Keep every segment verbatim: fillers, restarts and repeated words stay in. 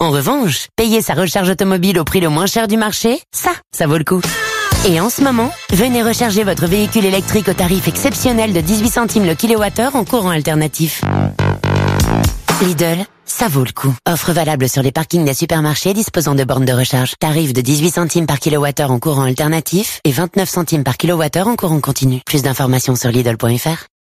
En revanche, payer sa recharge automobile au prix le moins cher du marché, ça, ça vaut le coup. Et en ce moment, venez recharger votre véhicule électrique au tarif exceptionnel de dix-huit centimes le kilowattheure en courant alternatif. Lidl, ça vaut le coup. Offre valable sur les parkings des supermarchés disposant de bornes de recharge. Tarif de dix-huit centimes par kilowattheure en courant alternatif et vingt-neuf centimes par kilowattheure en courant continu. Plus d'informations sur Lidl point F R.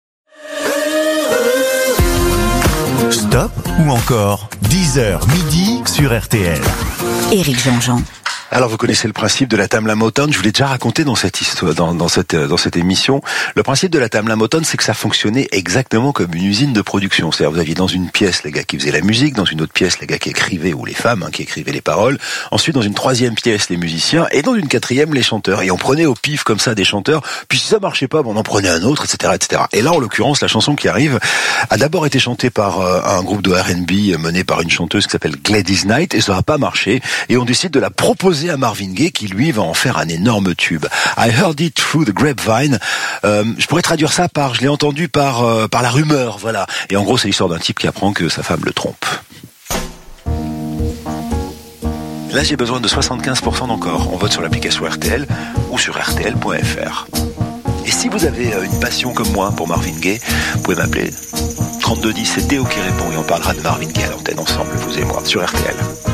Stop ou encore dix heures midi sur R T L. Éric Jean-Jean. Alors vous connaissez le principe de la Tamla Motown, je vous l'ai déjà raconté dans cette histoire, dans, dans cette dans cette émission. Le principe de la Tamla Motown, c'est que ça fonctionnait exactement comme une usine de production. C'est-à-dire vous aviez dans une pièce les gars qui faisaient la musique, dans une autre pièce les gars qui écrivaient, ou les femmes hein, qui écrivaient les paroles. Ensuite dans une troisième pièce les musiciens et dans une quatrième les chanteurs. Et on prenait au pif comme ça des chanteurs. Puis si ça marchait pas, bon, on en prenait un autre, et cetera, et cetera. Et là en l'occurrence la chanson qui arrive a d'abord été chantée par euh, un groupe de R and B mené par une chanteuse qui s'appelle Gladys Knight et ça n'a pas marché. Et on décide de la proposer à Marvin Gaye qui lui va en faire un énorme tube. I heard it through the grapevine. Euh, je pourrais traduire ça par je l'ai entendu par euh, par la rumeur, voilà. Et en gros, c'est l'histoire d'un type qui apprend que sa femme le trompe. Là, j'ai besoin de soixante-quinze pour cent d'encore. On vote sur l'application R T L ou sur R T L point F R. Et si vous avez une passion comme moi pour Marvin Gaye, vous pouvez m'appeler trente-deux dix, c'est Théo qui répond et on parlera de Marvin Gaye à l'antenne ensemble, vous et moi, sur R T L.